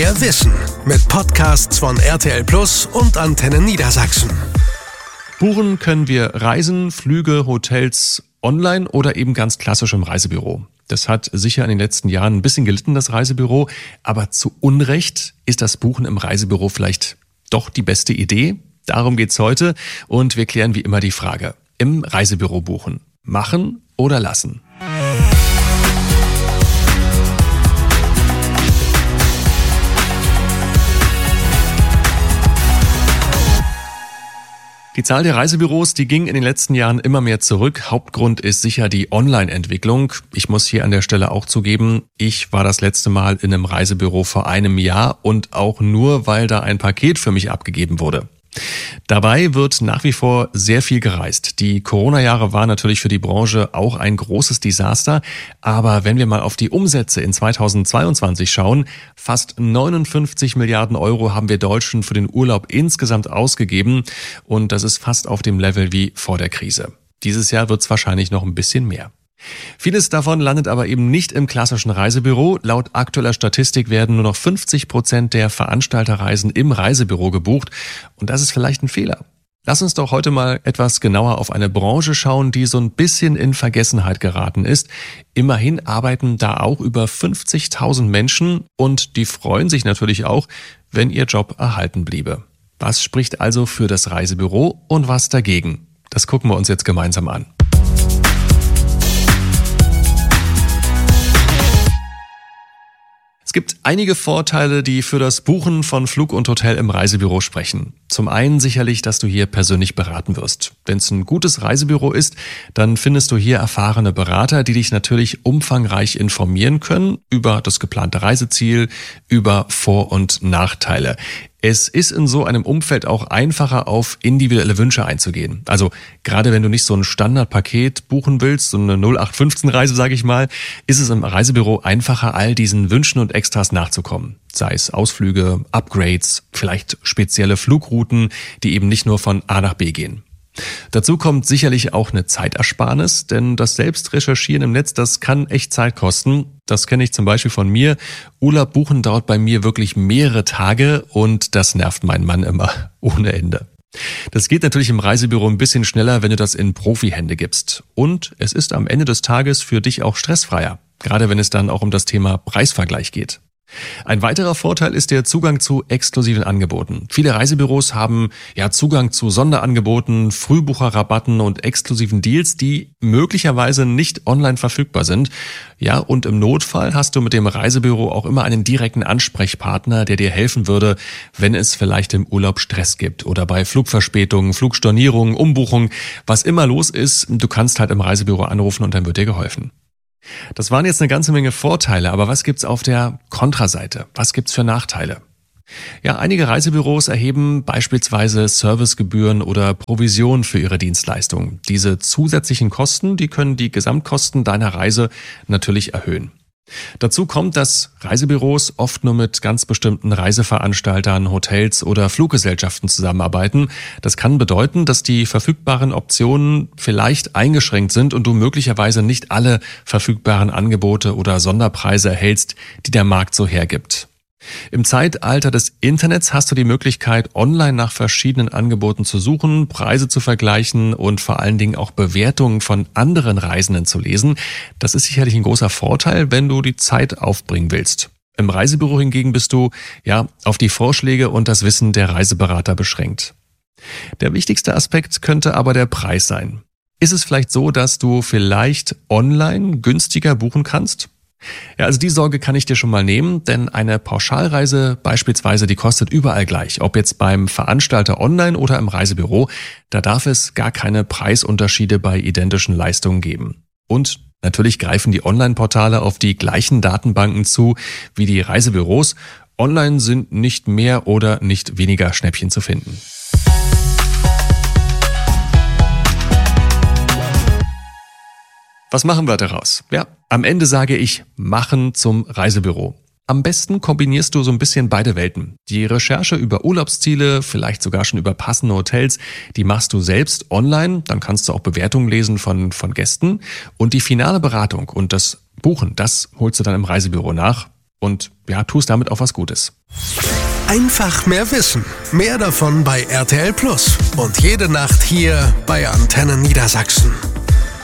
Mehr Wissen mit Podcasts von RTL Plus und Antenne Niedersachsen. Buchen können wir Reisen, Flüge, Hotels online oder eben ganz klassisch im Reisebüro. Das hat sicher in den letzten Jahren ein bisschen gelitten, das Reisebüro. Aber zu Unrecht ist das Buchen im Reisebüro vielleicht doch die beste Idee. Darum geht's heute und wir klären wie immer die Frage: Im Reisebüro buchen, machen oder lassen? Die Zahl der Reisebüros, die ging in den letzten Jahren immer mehr zurück. Hauptgrund ist sicher die Online-Entwicklung. Ich muss hier an der Stelle auch zugeben, ich war das letzte Mal in einem Reisebüro vor einem Jahr und auch nur, weil da ein Paket für mich abgegeben wurde. Dabei wird nach wie vor sehr viel gereist. Die Corona-Jahre waren natürlich für die Branche auch ein großes Desaster. Aber wenn wir mal auf die Umsätze in 2022 schauen, fast 59 Milliarden Euro haben wir Deutschen für den Urlaub insgesamt ausgegeben. Und das ist fast auf dem Level wie vor der Krise. Dieses Jahr wird es wahrscheinlich noch ein bisschen mehr. Vieles davon landet aber eben nicht im klassischen Reisebüro. Laut aktueller Statistik werden nur noch 50% der Veranstalterreisen im Reisebüro gebucht. Und das ist vielleicht ein Fehler. Lass uns doch heute mal etwas genauer auf eine Branche schauen, die so ein bisschen in Vergessenheit geraten ist. Immerhin arbeiten da auch über 50.000 Menschen und die freuen sich natürlich auch, wenn ihr Job erhalten bliebe. Was spricht also für das Reisebüro und was dagegen? Das gucken wir uns jetzt gemeinsam an. Es gibt einige Vorteile, die für das Buchen von Flug und Hotel im Reisebüro sprechen. Zum einen sicherlich, dass du hier persönlich beraten wirst. Wenn es ein gutes Reisebüro ist, dann findest du hier erfahrene Berater, die dich natürlich umfangreich informieren können über das geplante Reiseziel, über Vor- und Nachteile. Es ist in so einem Umfeld auch einfacher, auf individuelle Wünsche einzugehen. Also gerade wenn du nicht so ein Standardpaket buchen willst, so eine 0815-Reise, sage ich mal, ist es im Reisebüro einfacher, all diesen Wünschen und Extras nachzukommen. Sei es Ausflüge, Upgrades, vielleicht spezielle Flugrouten, die eben nicht nur von A nach B gehen. Dazu kommt sicherlich auch eine Zeitersparnis, denn das Selbstrecherchieren im Netz, das kann echt Zeit kosten. Das kenne ich zum Beispiel von mir. Urlaub buchen dauert bei mir wirklich mehrere Tage und das nervt meinen Mann immer ohne Ende. Das geht natürlich im Reisebüro ein bisschen schneller, wenn du das in Profihände gibst. Und es ist am Ende des Tages für dich auch stressfreier, gerade wenn es dann auch um das Thema Preisvergleich geht. Ein weiterer Vorteil ist der Zugang zu exklusiven Angeboten. Viele Reisebüros haben Zugang zu Sonderangeboten, Frühbucherrabatten und exklusiven Deals, die möglicherweise nicht online verfügbar sind. Ja, und im Notfall hast du mit dem Reisebüro auch immer einen direkten Ansprechpartner, der dir helfen würde, wenn es vielleicht im Urlaub Stress gibt oder bei Flugverspätungen, Flugstornierungen, Umbuchungen, was immer los ist. Du kannst halt im Reisebüro anrufen und dann wird dir geholfen. Das waren jetzt eine ganze Menge Vorteile, aber was gibt's auf der Kontraseite? Was gibt's für Nachteile? Ja, einige Reisebüros erheben beispielsweise Servicegebühren oder Provisionen für ihre Dienstleistungen. Diese zusätzlichen Kosten, die können die Gesamtkosten deiner Reise natürlich erhöhen. Dazu kommt, dass Reisebüros oft nur mit ganz bestimmten Reiseveranstaltern, Hotels oder Fluggesellschaften zusammenarbeiten. Das kann bedeuten, dass die verfügbaren Optionen vielleicht eingeschränkt sind und du möglicherweise nicht alle verfügbaren Angebote oder Sonderpreise erhältst, die der Markt so hergibt. Im Zeitalter des Internets hast du die Möglichkeit, online nach verschiedenen Angeboten zu suchen, Preise zu vergleichen und vor allen Dingen auch Bewertungen von anderen Reisenden zu lesen. Das ist sicherlich ein großer Vorteil, wenn du die Zeit aufbringen willst. Im Reisebüro hingegen bist du auf die Vorschläge und das Wissen der Reiseberater beschränkt. Der wichtigste Aspekt könnte aber der Preis sein. Ist es vielleicht so, dass du vielleicht online günstiger buchen kannst? Ja, also die Sorge kann ich dir schon mal nehmen, denn eine Pauschalreise beispielsweise, die kostet überall gleich, ob jetzt beim Veranstalter online oder im Reisebüro, da darf es gar keine Preisunterschiede bei identischen Leistungen geben. Und natürlich greifen die Online-Portale auf die gleichen Datenbanken zu wie die Reisebüros. Online sind nicht mehr oder nicht weniger Schnäppchen zu finden. Was machen wir daraus? Ja, am Ende sage ich, machen zum Reisebüro. Am besten kombinierst du so ein bisschen beide Welten. Die Recherche über Urlaubsziele, vielleicht sogar schon über passende Hotels, die machst du selbst online. Dann kannst du auch Bewertungen lesen von Gästen. Und die finale Beratung und das Buchen, das holst du dann im Reisebüro nach. Und ja, tust damit auch was Gutes. Einfach mehr wissen. Mehr davon bei RTL Plus. Und jede Nacht hier bei Antenne Niedersachsen.